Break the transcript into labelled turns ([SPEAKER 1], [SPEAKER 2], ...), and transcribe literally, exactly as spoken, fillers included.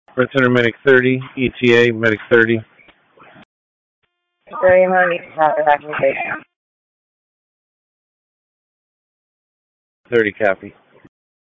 [SPEAKER 1] Red Center Medic thirty, E T A Medic thirty.
[SPEAKER 2] thirty hundred, copy documentation.
[SPEAKER 1] thirty copy.